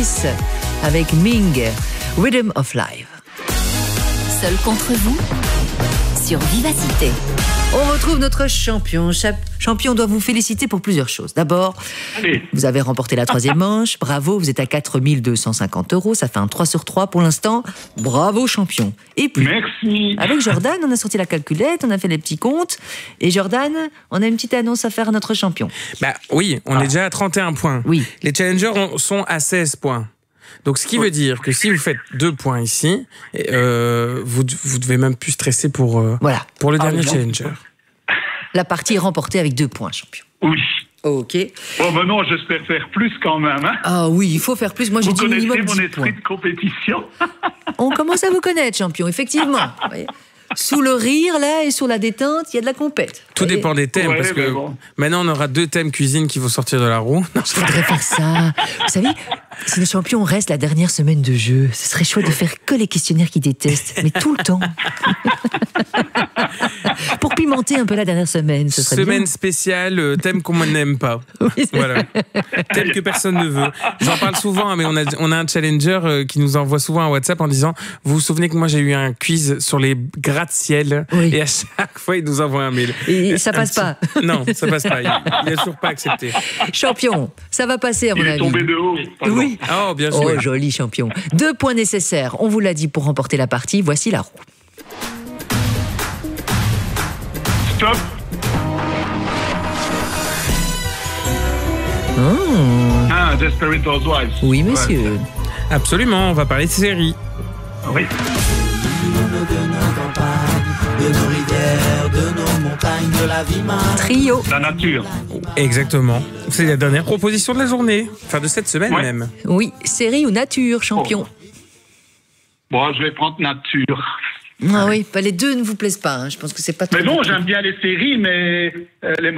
Smith avec Ming, Rhythm of Life. Seul contre vous sur Vivacité. On retrouve notre champion. Champion doit vous féliciter pour plusieurs choses. D'abord, vous avez remporté la 3e manche. Bravo, vous êtes à 4 250 €. Ça fait un 3 sur 3 pour l'instant. Bravo, champion. Et puis, merci. Avec Jordan, on a sorti la calculette, on a fait les petits comptes. Et Jordan, on a une petite annonce à faire à notre champion. Oui, on est déjà à 31 points. Oui. Les challengers sont à 16 points. Donc, ce qui veut dire que si vous faites 2 points ici, vous devez même plus stresser pour le dernier challenger. La partie est remportée avec 2 points, champion. Oui. Ok. Bon, non, j'espère faire plus quand même. Hein. Ah oui, il faut faire plus. Moi, j'ai dit minimum 10 points. Vous connaissez mon esprit de compétition. On commence à vous connaître, champion, effectivement. Vous voyez. Sous le rire, là, et sur la détente, il y a de la compète. Tout dépend des thèmes, parce que maintenant, on aura 2 thèmes cuisine qui vont sortir de la roue. Il faudrait faire ça. Vous savez, si le champion reste la dernière semaine de jeu, ce serait chouette de faire que les questionnaires qu'il déteste, mais tout le temps. Pour pimenter un peu la dernière semaine, ce serait Semaine bien. spéciale, thème qu'on n'aime pas. Oui, voilà. Thème que personne ne veut. J'en parle souvent, mais on a un challenger qui nous envoie souvent un WhatsApp en disant « Vous vous souvenez que moi j'ai eu un quiz sur les gratte-ciel ?» Et à chaque fois, il nous envoie un mail. Et ça passe pas. Non, ça passe pas. Il n'a toujours pas accepté. Champion, ça va passer à mon avis. Il est tombé de haut. Pardon. Oui. Oh, bien sûr. Oh, joli champion. 2 points nécessaires, on vous l'a dit, pour remporter la partie. Voici la roue. Stop. Desperate Housewives. Oui, monsieur. Ouais. Absolument, on va parler de série. Oui. De nos rivières, de nos montagnes, de la vie marine. Trio. La nature. Exactement. C'est la dernière proposition de la journée. Enfin, de cette semaine même. Oui, série ou nature, champion. Bon, je vais prendre nature. Ah oui, les deux ne vous plaisent pas. Hein. Je pense que c'est pas trop. Mais non, j'aime bien les séries, mais les